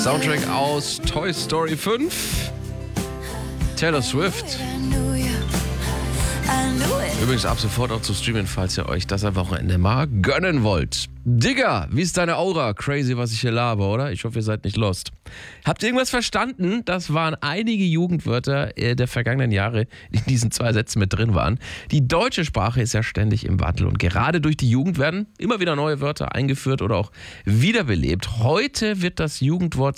Soundtrack aus Toy Story 5. Taylor Swift. Übrigens ab sofort auch zu streamen, falls ihr euch das am Wochenende mal gönnen wollt. Digga, wie ist deine Aura? Crazy, was ich hier laber, oder? Ich hoffe, ihr seid nicht lost. Habt ihr irgendwas verstanden? Das waren einige Jugendwörter der vergangenen Jahre, die in diesen 2 Sätzen mit drin waren. Die deutsche Sprache ist ja ständig im Wandel und gerade durch die Jugend werden immer wieder neue Wörter eingeführt oder auch wiederbelebt. Heute wird das Jugendwort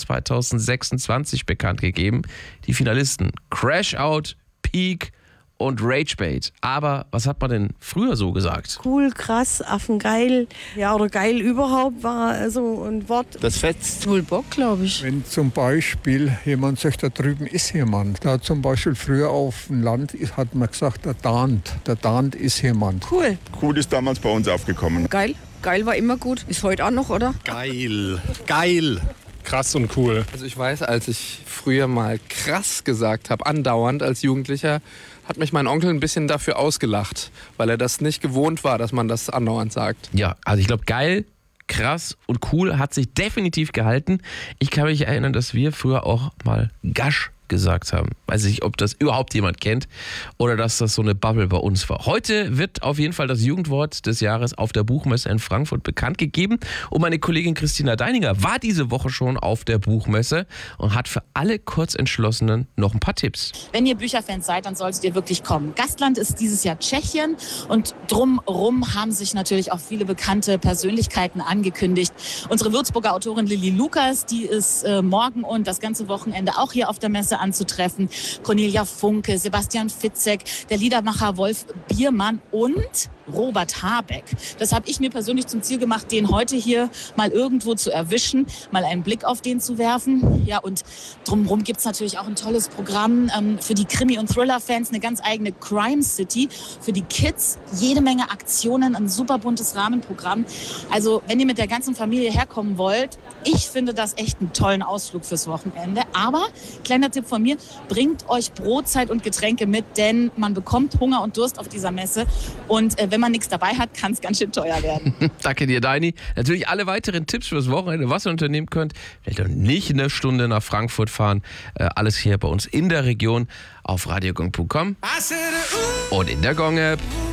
2026 bekannt gegeben. Die Finalisten Crash Out, Peak und Ragebait. Aber was hat man denn früher so gesagt? Cool, krass, affengeil. Ja, oder geil überhaupt war so ein Wort. Das fetzt. Wohl Bock, glaube ich. Wenn zum Beispiel jemand sagt, da drüben ist jemand. Da zum Beispiel früher auf dem Land hat man gesagt, der dahnt ist jemand. Cool. Cool ist damals bei uns aufgekommen. Geil. Geil war immer gut. Ist heute auch noch, oder? Geil. Geil. Krass und cool. Also ich weiß, als ich früher mal krass gesagt habe, andauernd als Jugendlicher, hat mich mein Onkel ein bisschen dafür ausgelacht, weil er das nicht gewohnt war, dass man das andauernd sagt. Ja, also ich glaube, geil, krass und cool hat sich definitiv gehalten. Ich kann mich erinnern, dass wir früher auch mal Gasch gesagt haben. Weiß nicht, ob das überhaupt jemand kennt oder dass das so eine Bubble bei uns war. Heute wird auf jeden Fall das Jugendwort des Jahres auf der Buchmesse in Frankfurt bekannt gegeben. Und meine Kollegin Christina Deininger war diese Woche schon auf der Buchmesse und hat für alle Kurzentschlossenen noch ein paar Tipps. Wenn ihr Bücherfans seid, dann solltet ihr wirklich kommen. Gastland ist dieses Jahr Tschechien und drumherum haben sich natürlich auch viele bekannte Persönlichkeiten angekündigt. Unsere Würzburger Autorin Lilly Lukas, die ist morgen und das ganze Wochenende auch hier auf der Messe anzutreffen. Cornelia Funke, Sebastian Fitzek, der Liedermacher Wolf Biermann und Robert Habeck. Das habe ich mir persönlich zum Ziel gemacht, den heute hier mal irgendwo zu erwischen, mal einen Blick auf den zu werfen. Ja, und drumherum gibt es natürlich auch ein tolles Programm für die Krimi- und Thriller-Fans, eine ganz eigene Crime City. Für die Kids jede Menge Aktionen, ein super buntes Rahmenprogramm. Also wenn ihr mit der ganzen Familie herkommen wollt, ich finde das echt einen tollen Ausflug fürs Wochenende. Aber, kleiner Tipp von mir, bringt euch Brotzeit und Getränke mit, denn man bekommt Hunger und Durst auf dieser Messe. Und wenn man nichts dabei hat, kann es ganz schön teuer werden. Danke dir, Deini. Natürlich alle weiteren Tipps fürs Wochenende, was ihr unternehmen könnt. Vielleicht auch nicht eine Stunde nach Frankfurt fahren. Alles hier bei uns in der Region auf radiogong.com und in der Gong-App.